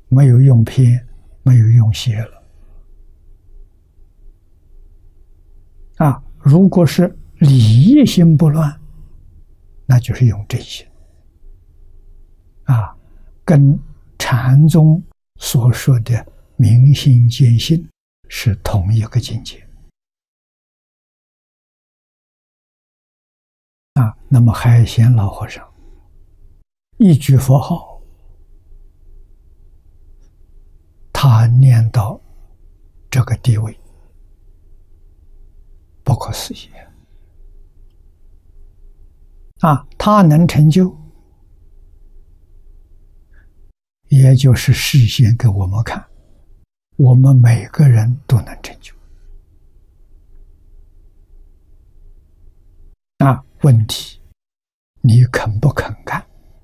没有用偏，没有用邪了。如果是理业心不乱，那就是用真心。跟禅宗所说的明心见性是同一个境界。那么海贤老和尚一句佛号，他念到这个地位，不可思议。他能成就，也就是示现给我们看，我们每个人都能成就。问题你肯不肯干？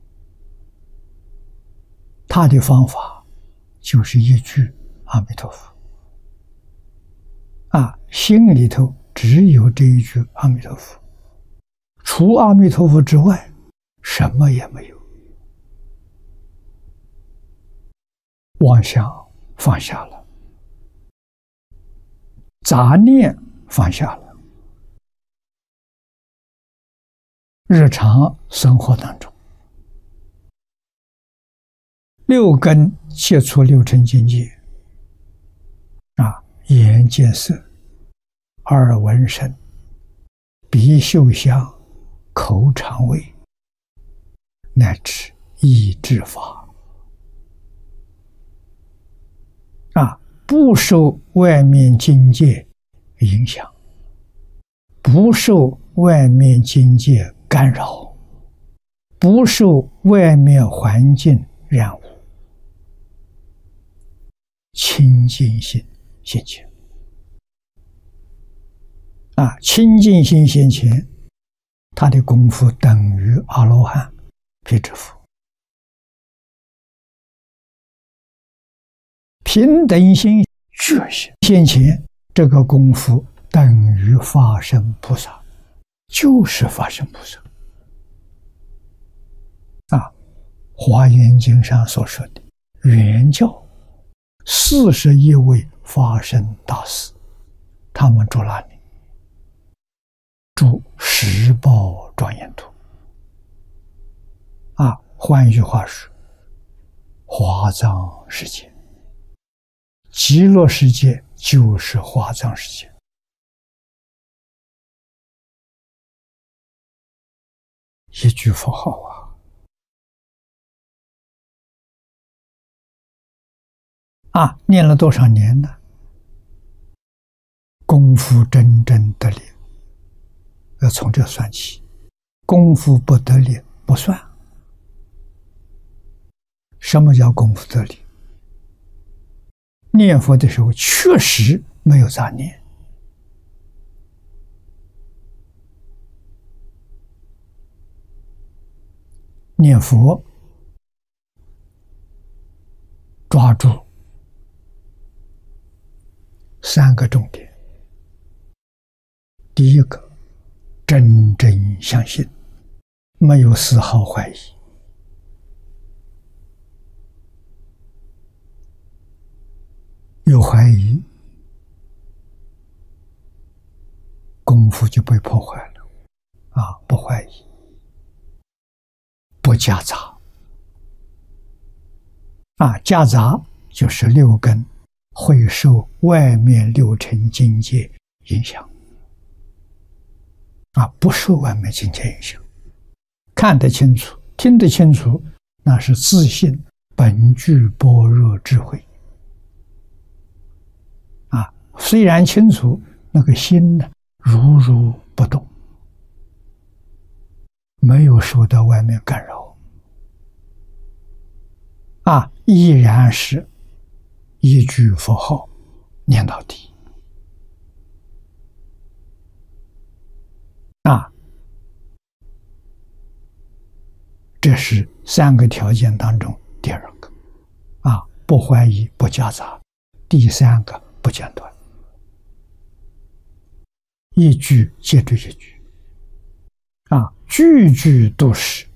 他的方法就是一句阿弥陀佛。心里头只有这一句阿弥陀佛，除阿弥陀佛之外，什么也没有。妄想放下了，杂念放下了，日常生活当中，六根接触六尘境界，眼见色，耳闻声，鼻嗅香，口尝味，乃至意志法，不受外面境界影响，不受外面境界干扰，不受外面环境染污，清净心现前。清净心现前，他的功夫等于阿罗汉、辟支佛。平等心、觉心现前，这个功夫等于法身菩萨，就是法身菩萨。华严经上所说的原教41位法身大士，他们住哪里？住十宝庄严土。换一句话说，华藏世界，极乐世界就是华藏世界。一句佛号念了多少年呢？功夫真正得力，要从这算起。功夫不得力不算。什么叫功夫得力？念佛的时候确实没有杂念，念佛抓住3个重点。第一个，真正相信，没有丝毫怀疑。有怀疑，功夫就被破坏了。不怀疑，不夹杂。夹杂就是六根会受外面六尘境界影响。不受外面境界影响，看得清楚，听得清楚，那是自信本具般若智慧。虽然清楚，那个心呢，如如不动，没有受到外面干扰。依然是一句佛号念到底。这是3个条件当中第2个。不怀疑，不夹杂。第3个，不间断。一句接着一句，句句都是